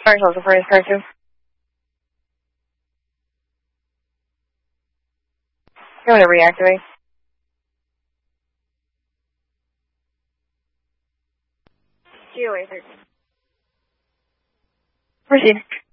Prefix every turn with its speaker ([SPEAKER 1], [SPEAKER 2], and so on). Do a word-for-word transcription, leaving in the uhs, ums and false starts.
[SPEAKER 1] Marshall, the first person. You want to reactivate? G O A thirteen. Proceed.